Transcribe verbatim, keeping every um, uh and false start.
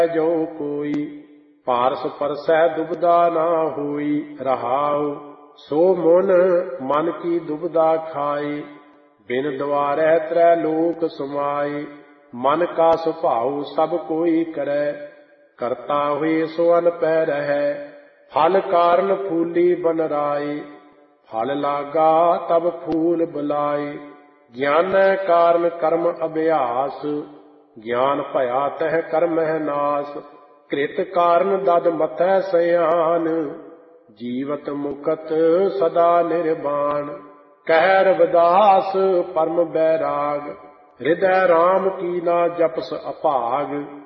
ਜੋ ਕੋਈ ਪਾਰਸ ਪਰਸੈ ਦੁਬਦਾ ਨਾ ਹੋਈ। ਰਹਾਉ ਸੋ ਮਨ ਮਨ ਕੀ ਦੁਬਦਾ ਖਾਏ। ਬਿਨ ਦੁਆਰੈ ਤ੍ਰੈ ਲੋਕ ਸਮਾਏ। ਮਨ ਕਾ ਸੁਭਾਉ ਸਭ ਕੋਈ ਕਰੈ। ਕਰਤਾ ਹੋਏ ਸੋ ਅਨਪੈ ਰਹੈ। ਫਲ ਕਾਰਨ ਫੂਲੀ ਬਨ ਰਾਏ। ਫਲ ਲਾਗਾ ਤਬ ਫੂਲ ਬੁਲਾਏ। ਗਿਆਨੈ ਕਾਰਨ ਕਰਮ ਅਭਿਆਸ। ਗਿਆਨ ਭਇਆ ਤਹਿ ਕਰਮਹਿ ਨਾਸ। ਕ੍ਰਿਤ ਕਾਰਨ ਦਦ ਮਥੈ ਸਿਆਨ। ਜੀਵਤ ਮੁਕਤ ਸਦਾ ਨਿਰਵਾਣ। ਕਹਿ ਰਵਿਦਾਸ ਪਰਮ ਬੈਰਾਗ। ਹਿਰਦੈ ਰਾਮ ਕੀ ਨਾ ਜਪਸ ਅਭਾਗ।